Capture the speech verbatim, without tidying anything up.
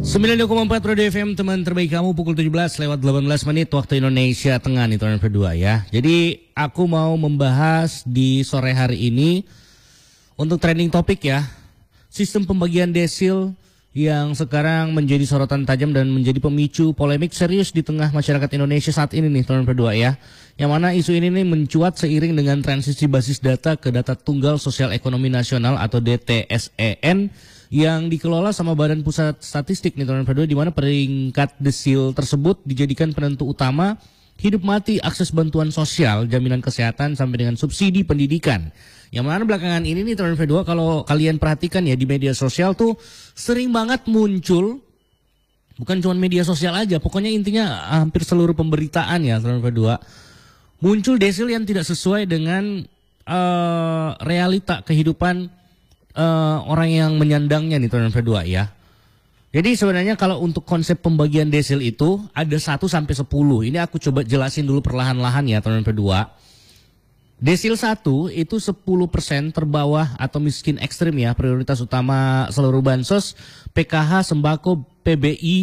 sembilan puluh dua koma empat Radio F M, teman terbaik kamu, pukul tujuh belas lewat delapan belas menit waktu Indonesia Tengah nih, tahun kedua ya. Jadi aku mau membahas di sore hari ini untuk trending topik ya, sistem pembagian desil yang sekarang menjadi sorotan tajam dan menjadi pemicu polemik serius di tengah masyarakat Indonesia saat ini nih, tahun kedua ya. Yang mana isu ini nih mencuat seiring dengan transisi basis data ke data tunggal sosial ekonomi nasional atau D T S E N yang dikelola sama Badan Pusat Statistik nih, tahun kedua, di mana peringkat desil tersebut dijadikan penentu utama hidup mati akses bantuan sosial, jaminan kesehatan sampai dengan subsidi pendidikan. Yang mana belakangan ini nih, tahun kedua, kalau kalian perhatikan ya di media sosial tuh sering banget muncul, bukan cuma media sosial aja, pokoknya intinya hampir seluruh pemberitaan ya, tahun kedua, muncul desil yang tidak sesuai dengan uh, realita kehidupan uh, orang yang menyandangnya nih, tahun kedua ya. Jadi sebenarnya kalau untuk konsep pembagian desil itu ada satu sampai sepuluh. Ini aku coba jelasin dulu perlahan-lahan ya, tahun kedua. Desil satu itu sepuluh persen terbawah atau miskin ekstrim ya, prioritas utama seluruh bansos, P K H, sembako, P B I,